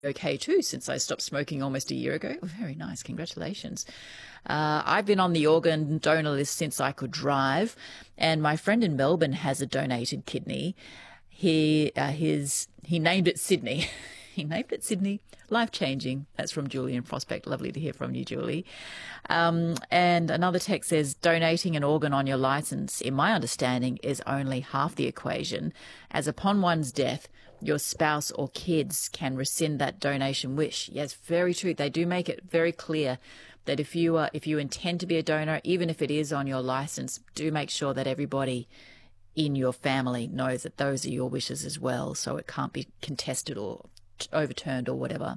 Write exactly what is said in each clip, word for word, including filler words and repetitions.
okay too, since I stopped smoking almost a year ago. Oh, very nice. Congratulations. Uh, I've been on the organ donor list since I could drive, and my friend in Melbourne has a donated kidney. He, uh, his, he named it Sydney. He named it Sydney. Life-changing. That's from Julie in Prospect. Lovely to hear from you, Julie. Um, and another text says, donating an organ on your licence, in my understanding, is only half the equation, as upon one's death, your spouse or kids can rescind that donation wish. Yes, very true. They do make it very clear that if you are, if you intend to be a donor, even if it is on your licence, do make sure that everybody in your family knows that those are your wishes as well, so it can't be contested or overturned or whatever.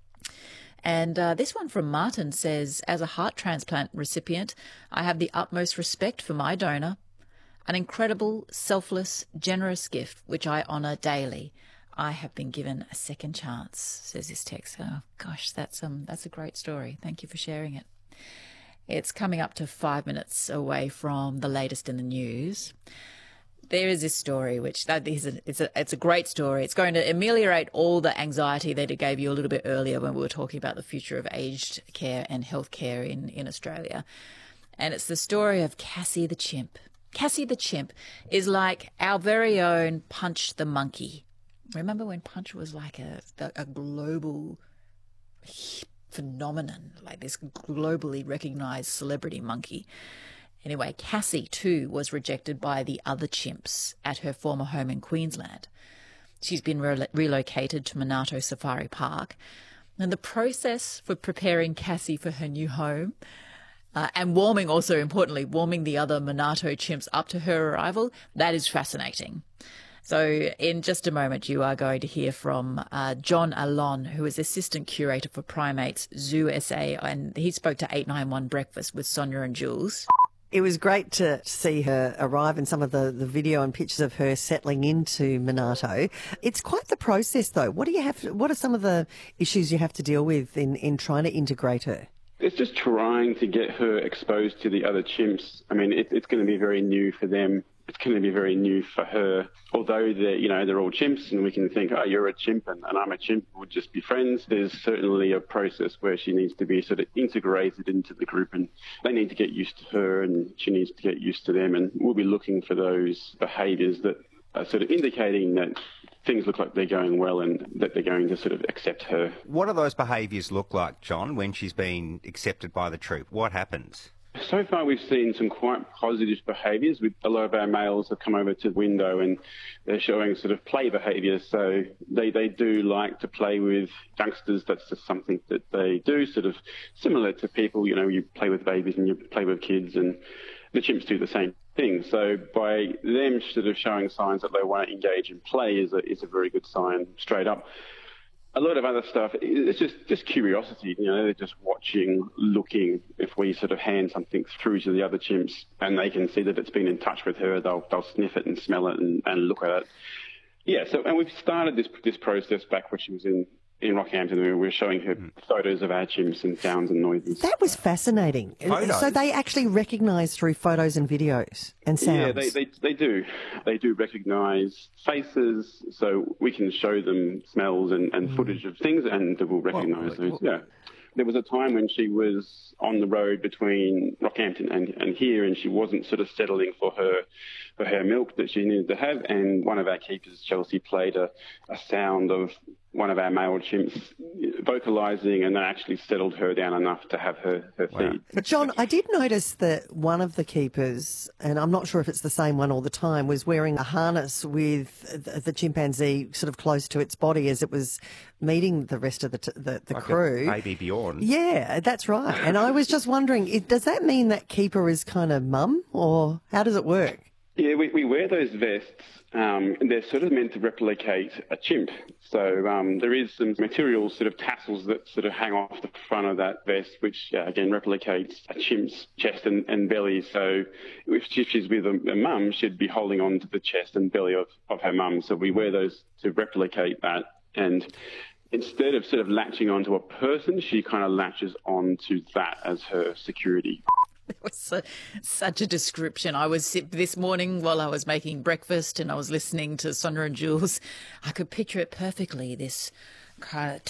And uh, this one from Martin says, as a heart transplant recipient, I have the utmost respect for my donor, an incredible, selfless, generous gift which I honour daily. I have been given a second chance, says this text. Oh, gosh, that's um, that's a great story. Thank you for sharing it. It's coming up to five minutes away from the latest in the news. There is this story, which that is a, it's a it's a great story. It's going to ameliorate all the anxiety that it gave you a little bit earlier when we were talking about the future of aged care and healthcare in, in Australia. And it's the story of Cassie the chimp. Cassie the chimp is like our very own Punch the monkey. Remember when Punch was like a a global phenomenon, like this globally recognized celebrity monkey? Anyway, Cassie, too, was rejected by the other chimps at her former home in Queensland. She's been re- relocated to Monarto Safari Park. And the process for preparing Cassie for her new home uh, and warming, also importantly, warming the other Monarto chimps up to her arrival, that is fascinating. So in just a moment, you are going to hear from uh, John Alon, who is Assistant Curator for Primates Zoo S A, and he spoke to eight nine one Breakfast with Sonia and Jules. It was great to see her arrive and some of the, the video and pictures of her settling into Monarto. It's quite the process, though. What do you have? To, what are some of the issues you have to deal with in, in trying to integrate her? It's just trying to get her exposed to the other chimps. I mean, it, it's going to be very new for them. It's going to be very new for her. Although they're, you know, they're all chimps, and we can think, oh, you're a chimp and, and I'm a chimp, we'll just be friends. There's certainly a process where she needs to be sort of integrated into the group, and they need to get used to her, and she needs to get used to them. And we'll be looking for those behaviours that are sort of indicating that things look like they're going well and that they're going to sort of accept her. What do those behaviours look like, John, when she's been accepted by the troop? What happens? So far, we've seen some quite positive behaviours. A lot of our males have come over to the window and they're showing sort of play behaviours. So they, they do like to play with youngsters. That's just something that they do, sort of similar to people. You know, you play with babies and you play with kids, and the chimps do the same thing. So by them sort of showing signs that they want to engage in play is a, is a very good sign straight up. A lot of other stuff, it's just, just curiosity, you know, they're just watching, looking. If we sort of hand something through to the other chimps and they can see that it's been in touch with her, they'll, they'll sniff it and smell it and, and look at it. Yeah, so, and we've started this, this process back when she was in, in Rockhampton. We were showing her mm. photos of our chimps and sounds and noises. That was fascinating. Photos? So they actually recognise through photos and videos and sounds? Yeah, they, they, they do. They do recognise faces, so we can show them smells and, and mm. footage of things, and they will recognise those, yeah. There was a time when she was on the road between Rockhampton and, and here, and she wasn't sort of settling for her for her milk that she needed to have, and one of our keepers, Chelsea, played a, a sound of one of our male chimps vocalising, and that actually settled her down enough to have her, her wow. feed. John, I did notice that one of the keepers, and I'm not sure if it's the same one all the time, was wearing a harness with the, the chimpanzee sort of close to its body as it was meeting the rest of the t- the, the like crew. A baby Bjorn. Yeah, that's right. And I was just wondering, it, does that mean that keeper is kind of mum, or how does it work? Yeah, we, we wear those vests, um, and they're sort of meant to replicate a chimp. So um, there is some material sort of tassels that sort of hang off the front of that vest, which, uh, again, replicates a chimp's chest and, and belly. So if she's with a, a mum, she'd be holding on to the chest and belly of, of her mum. So we wear those to replicate that. And instead of sort of latching onto a person, she kind of latches onto that as her security. It was a, such a description. I was this morning while I was making breakfast and I was listening to Sonia and Jules. I could picture it perfectly, this kind of